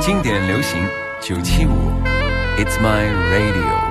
经典流行975 It's My Radio。